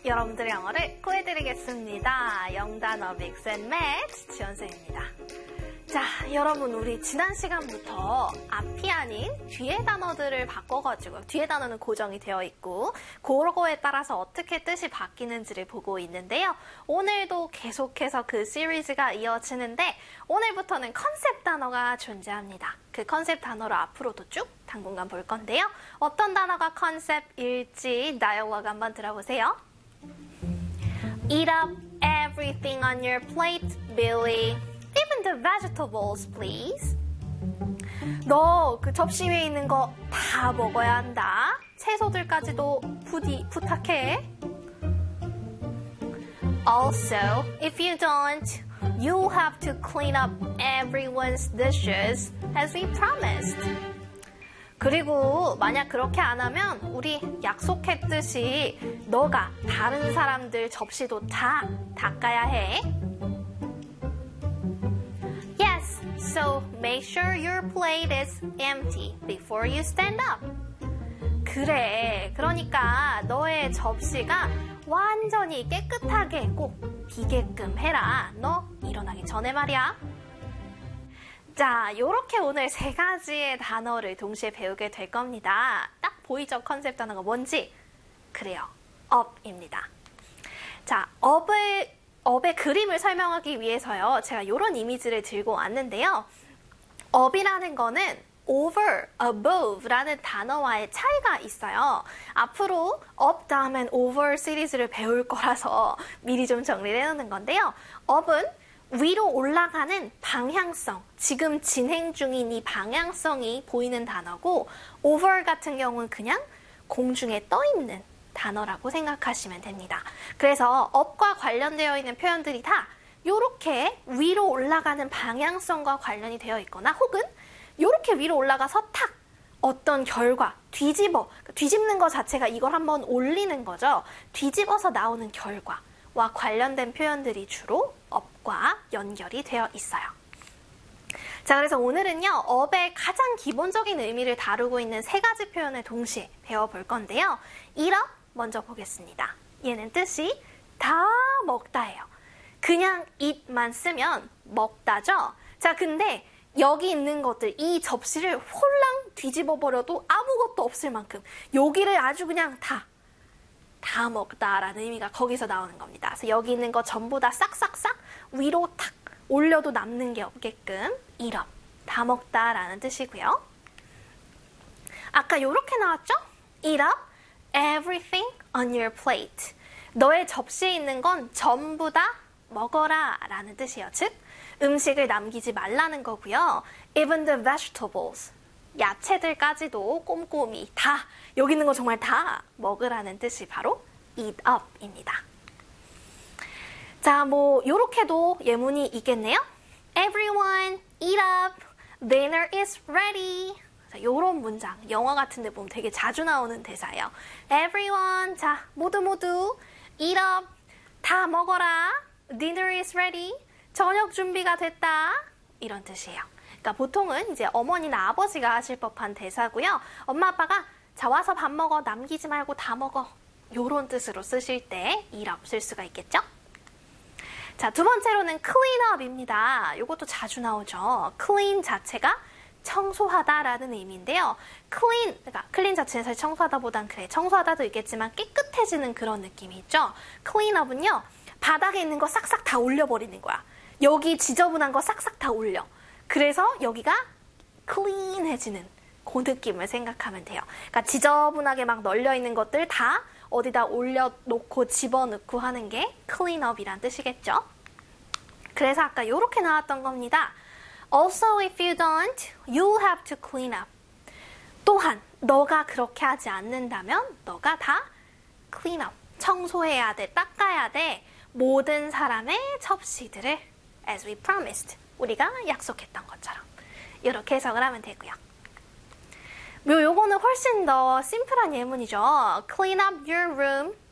여러분들의 영어를 구해드리겠습니다. 영단어 믹스 앤 매치 지연쌤입니다. 자, 여러분 우리 지난 시간부터 앞이 아닌 뒤에 단어들을 바꿔가지고 뒤에 단어는 고정이 되어 있고 그거에 따라서 어떻게 뜻이 바뀌는지를 보고 있는데요. 오늘도 계속해서 그 시리즈가 이어지는데 오늘부터는 컨셉 단어가 존재합니다. 그 컨셉 단어로 앞으로도 쭉 당분간 볼 건데요. 어떤 단어가 컨셉일지 다이얼로그 한번 들어보세요. Eat up everything on your plate, Billy. Even the vegetables, please. 너 그 접시 위에 있는 거 다 먹어야 한다. 채소들까지도 부탁해. Also, if you don't, you'll have to clean up everyone's dishes as we promised. 그리고 만약 그렇게 안 하면 우리 약속했듯이 너가 다른 사람들 접시도 다 닦아야 해. Yes, so make sure your plate is empty before you stand up. 그래, 그러니까 너의 접시가 완전히 깨끗하게 꼭 비게끔 해라. 너 일어나기 전에 말이야. 자, 요렇게 오늘 세 가지의 단어를 동시에 배우게 될 겁니다. 딱 보이죠? 컨셉 단어가 뭔지? 그래요. up입니다. 자, up의 그림을 설명하기 위해서요. 제가 이런 이미지를 들고 왔는데요. up이라는 거는 over, above라는 단어와의 차이가 있어요. 앞으로 up 다음엔 over 시리즈를 배울 거라서 미리 좀 정리를 해놓는 건데요. up은 위로 올라가는 방향성, 지금 진행 중인 이 방향성이 보이는 단어고 over 같은 경우는 그냥 공중에 떠 있는 단어라고 생각하시면 됩니다. 그래서 up과 관련되어 있는 표현들이 다 이렇게 위로 올라가는 방향성과 관련이 되어 있거나 혹은 이렇게 위로 올라가서 탁 어떤 결과, 뒤집는 것 자체가 이걸 한번 올리는 거죠. 뒤집어서 나오는 결과와 관련된 표현들이 주로 up과 연결이 되어 있어요. 자, 그래서 오늘은요, up의 가장 기본적인 의미를 다루고 있는 세 가지 표현을 동시에 배워볼 건데요. eat up 먼저 보겠습니다. 얘는 뜻이 다 먹다예요. 그냥 eat만 쓰면 먹다죠? 자, 근데 여기 있는 것들, 이 접시를 홀랑 뒤집어 버려도 아무것도 없을 만큼 여기를 아주 그냥 다 먹다라는 의미가 거기서 나오는 겁니다. 그래서 여기 있는 거 전부 다 싹싹싹 위로 탁 올려도 남는 게 없게끔 eat up, 다 먹다라는 뜻이고요. 아까 이렇게 나왔죠? eat up everything on your plate. 너의 접시에 있는 건 전부 다 먹어라 라는 뜻이에요. 즉, 음식을 남기지 말라는 거고요. Even the vegetables. 야채들까지도 꼼꼼히 다, 여기 있는 거 정말 다 먹으라는 뜻이 바로 eat up입니다. 자, 요렇게도 예문이 있겠네요. Everyone, eat up. Dinner is ready. 요런 문장, 영화 같은 데 보면 되게 자주 나오는 대사예요. Everyone, 자, 모두 eat up. 다 먹어라. Dinner is ready. 저녁 준비가 됐다. 이런 뜻이에요. 그러니까 보통은 이제 어머니나 아버지가 하실 법한 대사고요. 엄마 아빠가 자 와서 밥 먹어. 남기지 말고 다 먹어. 요런 뜻으로 쓰실 때 eat up 쓸 수가 있겠죠? 자, 두 번째로는 clean up입니다. 요것도 자주 나오죠. clean 자체가 청소하다라는 의미인데요. 그러니까 clean 자체는 사실 청소하다보단 그래. 청소하다도 있겠지만 깨끗해지는 그런 느낌이 있죠. clean up은요. 바닥에 있는 거 싹싹 다 올려버리는 거야. 여기 지저분한 거 싹싹 다 올려. 그래서 여기가 clean해지는 그 느낌을 생각하면 돼요. 그러니까 지저분하게 막 널려있는 것들 다 어디다 올려놓고 집어넣고 하는 게 clean up이란 뜻이겠죠. 그래서 아까 이렇게 나왔던 겁니다. Also, if you don't, you'll have to clean up. 또한 너가 그렇게 하지 않는다면 너가 다 clean up, 청소해야 돼, 닦아야 돼. 모든 사람의 접시들을 as we promised, 우리가 약속했던 것처럼 이렇게 해석을 하면 되고요. 요거는 훨씬 더 심플한 예문이죠. Clean up your room